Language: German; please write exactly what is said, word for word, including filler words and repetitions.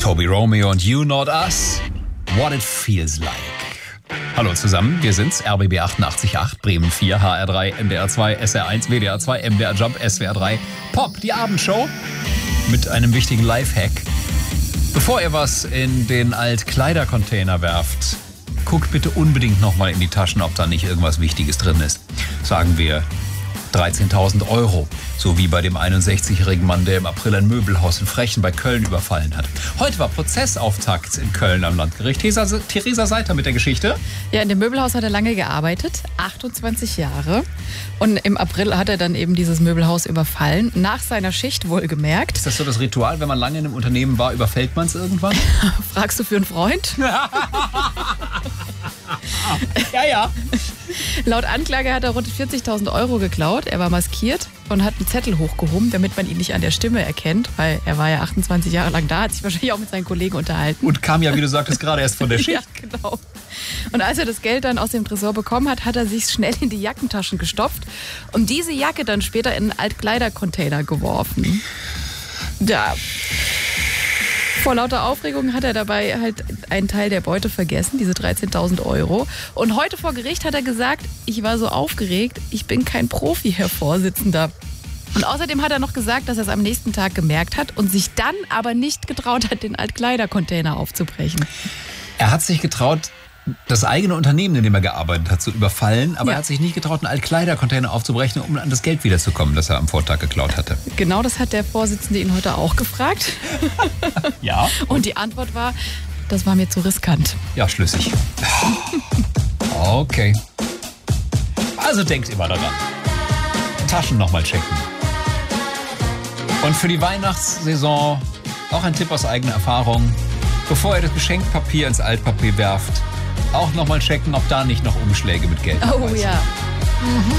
Toby Romeo und You Not Us. What it feels like. Hallo zusammen, wir sind's, R B B achtundachtzig Komma acht, Bremen vier, H R drei, N D R zwei, S R eins, W D R zwei, M D R Jump, S W R drei, Pop, die Abendshow mit einem wichtigen Lifehack. Bevor ihr was in den Altkleidercontainer werft, guckt bitte unbedingt nochmal in die Taschen, ob da nicht irgendwas Wichtiges drin ist. Sagen wir dreizehntausend Euro. So wie bei dem einundsechzigjährigen Mann, der im April ein Möbelhaus in Frechen bei Köln überfallen hat. Heute war Prozessauftakt in Köln am Landgericht. Theresa, Theresa Seiter mit der Geschichte. Ja, in dem Möbelhaus hat er lange gearbeitet, achtundzwanzig Jahre. Und im April hat er dann eben dieses Möbelhaus überfallen, nach seiner Schicht wohlgemerkt. Ist das so das Ritual, wenn man lange in einem Unternehmen war, überfällt man es irgendwann? Fragst du für einen Freund? Ja, ja. Laut Anklage hat er rund vierzigtausend Euro geklaut. Er war maskiert und hat einen Zettel hochgehoben, damit man ihn nicht an der Stimme erkennt, weil er war ja achtundzwanzig Jahre lang da, hat sich wahrscheinlich auch mit seinen Kollegen unterhalten. Und kam ja, wie du sagtest, gerade erst von der Schicht. Ja, genau. Und als er das Geld dann aus dem Tresor bekommen hat, hat er sich schnell in die Jackentaschen gestopft und diese Jacke dann später in einen Altkleidercontainer geworfen. Ja. Vor lauter Aufregung hat er dabei halt einen Teil der Beute vergessen, diese dreizehntausend Euro. Und heute vor Gericht hat er gesagt, ich war so aufgeregt, ich bin kein Profi, Herr Vorsitzender. Und außerdem hat er noch gesagt, dass er es am nächsten Tag gemerkt hat und sich dann aber nicht getraut hat, den Altkleidercontainer aufzubrechen. Er hat sich getraut, das eigene Unternehmen, in dem er gearbeitet hat, zu überfallen, aber Ja. er hat sich nicht getraut, einen Altkleidercontainer aufzubrechen, um an das Geld wiederzukommen, das er am Vortag geklaut hatte. Genau das hat der Vorsitzende ihn heute auch gefragt. Ja? Und die Antwort war, das war mir zu riskant. Ja, schlüssig. Okay. Also denkt immer daran. Taschen nochmal checken. Und für die Weihnachtssaison auch ein Tipp aus eigener Erfahrung. Bevor ihr das Geschenkpapier ins Altpapier werft, auch nochmal checken, ob da nicht noch Umschläge mit Geld dabei Oh sind. ja. Mhm.